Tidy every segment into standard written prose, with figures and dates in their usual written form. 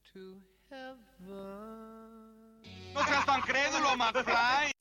No seas tan crédulo, McFly.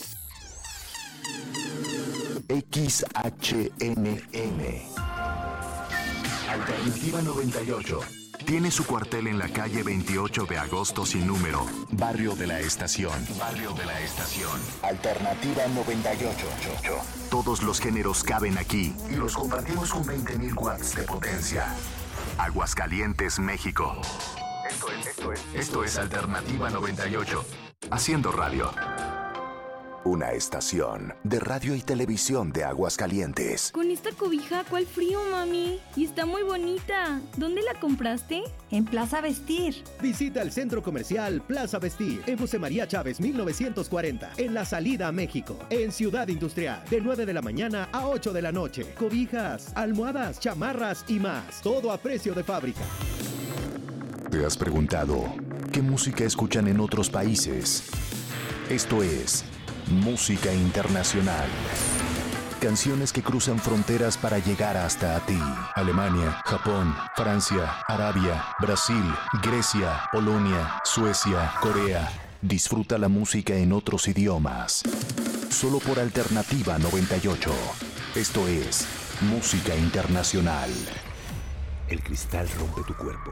XHNM Alternativa 98 tiene su cuartel en la calle 28 de agosto sin número, Barrio de la Estación. Barrio de la Estación. Alternativa 98. Todos los géneros caben aquí y los compartimos con 20.000 watts de potencia. Aguascalientes, México. Esto es Alternativa 98. Haciendo radio. Una estación de radio y televisión de Aguascalientes. Con esta cobija, ¿cuál frío, mami? Y está muy bonita. ¿Dónde la compraste? En Plaza Vestir. Visita el centro comercial Plaza Vestir en José María Chávez 1940, en la salida a México, en Ciudad Industrial, de 9 de la mañana a 8 de la noche. Cobijas, almohadas, chamarras y más. Todo a precio de fábrica. ¿Te has preguntado qué música escuchan en otros países? Esto es Música Internacional. Canciones que cruzan fronteras para llegar hasta ti. Alemania, Japón, Francia, Arabia, Brasil, Grecia, Polonia, Suecia, Corea. Disfruta la música en otros idiomas. Solo por Alternativa 98. Esto es Música Internacional. El cristal rompe tu cuerpo.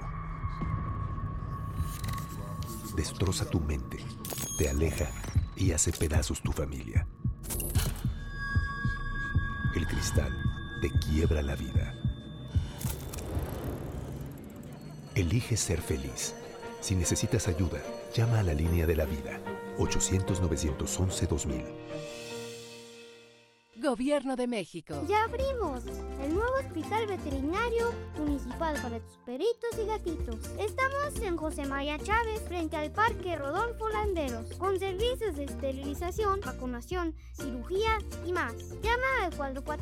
Destroza tu mente. Te aleja y hace pedazos tu familia. El cristal te quiebra la vida. Elige ser feliz. Si necesitas ayuda, llama a la línea de la vida. 800-911-2000. Gobierno de México. ¡Ya abrimos! El nuevo Hospital Veterinario Municipal para tus perritos y gatitos. Estamos en José María Chávez, frente al Parque Rodolfo Landeros, con servicios de esterilización, vacunación, cirugía y más. Llama al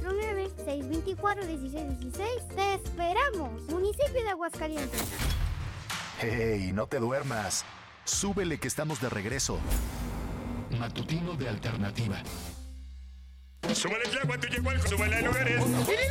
449-624-1616. ¡Te esperamos! Municipio de Aguascalientes. ¡Hey, no te duermas! Súbele que estamos de regreso. Matutino de Alternativa. Súbale el agua, tú llegó al súbale a lugares.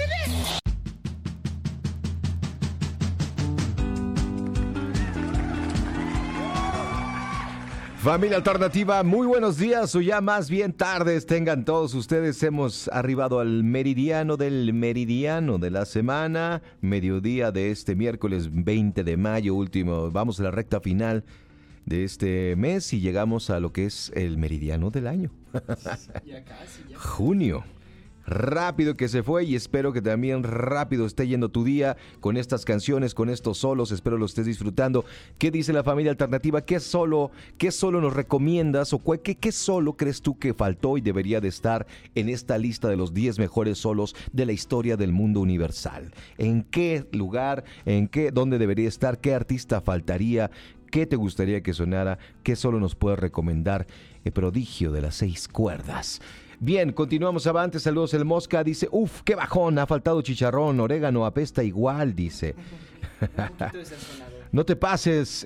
Familia Alternativa, muy buenos días o ya más bien tardes tengan todos ustedes. Hemos arribado al meridiano de la semana, mediodía de este miércoles 20 de mayo, último, vamos a la recta final de este mes y llegamos a lo que es el meridiano del año. Ya casi. Junio. Rápido que se fue y espero que también rápido esté yendo tu día con estas canciones, con estos solos, espero lo estés disfrutando. ¿Qué dice la familia Alternativa? ¿Qué solo nos recomiendas o qué solo crees tú que faltó y debería de estar en esta lista de los 10 mejores solos de la historia del mundo universal? ¿En qué lugar, dónde debería estar? ¿Qué artista faltaría? ¿Qué te gustaría que sonara? ¿Qué solo nos puedes recomendar? El prodigio de las 6 cuerdas. Bien, continuamos avante. Saludos el Mosca. Dice, qué bajón, ha faltado chicharrón, orégano, apesta igual, dice. No te pases,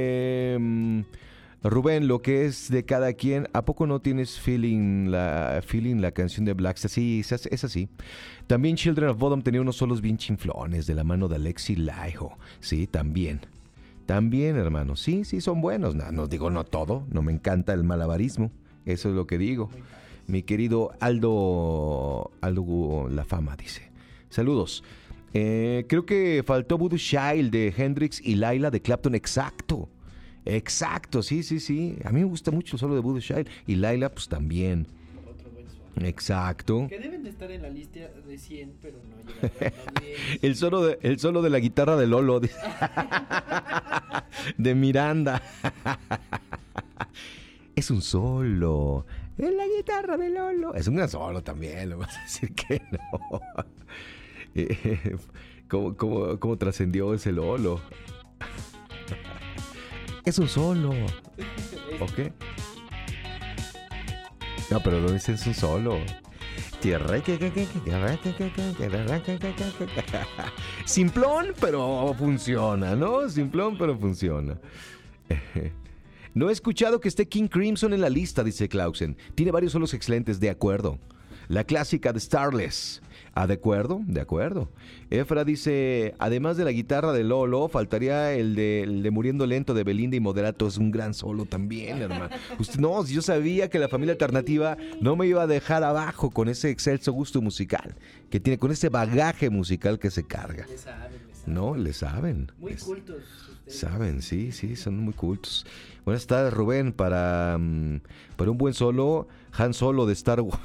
Rubén, lo que es de cada quien. ¿A poco no tienes feeling la canción de Blackstar? Sí, es así. También Children of Bodom tenía unos solos bien chinflones de la mano de Alexi Laiho. Sí, también, hermano. Sí, son buenos. No digo no todo, no me encanta el malabarismo. Eso es lo que digo. Mi querido Aldo La Fama dice, saludos. Creo que faltó Voodoo Child de Hendrix y Laila de Clapton. Exacto, sí. A mí me gusta mucho el solo de Voodoo Child y Laila pues también. Otro buen suave. Exacto. Que deben de estar en la lista de 100, pero no llegan a bien. El solo de la guitarra de Lolo. De Miranda. Es un solo. En la guitarra de Lolo. Es un gran solo también, lo vas a decir que no. ¿Cómo trascendió ese Lolo? Es un solo. ¿Ok? No, pero no dices es un solo. Simplón, pero funciona, ¿no? Simplón, pero funciona. No he escuchado que esté King Crimson en la lista, dice Clausen. Tiene varios solos excelentes, de acuerdo. La clásica de Starless. Ah, de acuerdo, de acuerdo. Efra dice, además de la guitarra de Lolo, faltaría el de Muriendo Lento de Belinda y Moderato. Es un gran solo también, hermano. No, yo sabía que la familia alternativa no me iba a dejar abajo con ese excelso gusto musical que tiene, con ese bagaje musical que se carga. Le saben. No, le saben. Muy cultos. Ustedes. Saben, sí, son muy cultos. Buenas tardes, Rubén, para un buen solo, Han Solo de Star Wars.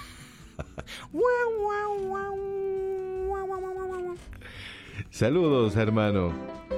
Saludos, hermano.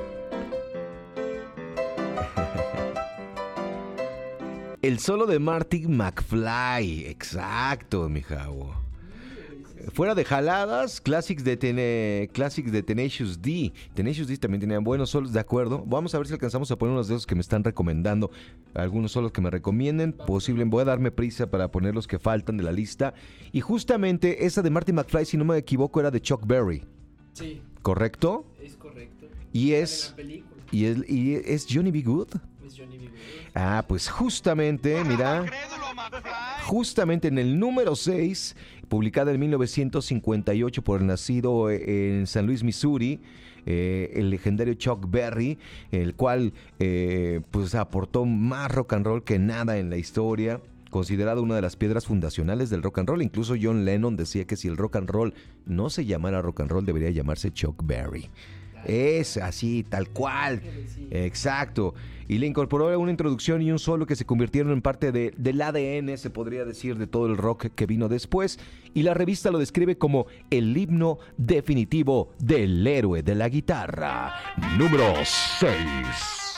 El solo de Marty McFly. Exacto, mi javo. Fuera de jaladas, Classics de Tenacious D. Tenacious D también tenían buenos solos, de acuerdo. Vamos a ver si alcanzamos a poner unos de esos que me están recomendando. Algunos solos que me recomienden. Voy a darme prisa para poner los que faltan de la lista. Y justamente esa de Marty McFly, si no me equivoco, era de Chuck Berry. Sí. ¿Correcto? Es correcto. Y es Johnny B. Good. Es Johnny B. Good. Ah, pues justamente, mira. Justamente en el número 6, publicada en 1958 por el nacido en San Luis, Missouri, el legendario Chuck Berry, el cual pues aportó más rock and roll que nada en la historia, considerado una de las piedras fundacionales del rock and roll. Incluso John Lennon decía que si el rock and roll no se llamara rock and roll, debería llamarse Chuck Berry. Es así, tal cual. Exacto. Y le incorporó una introducción y un solo que se convirtieron en parte del ADN, se podría decir, de todo el rock que vino después. Y la revista lo describe como el himno definitivo del héroe de la guitarra. Número 6.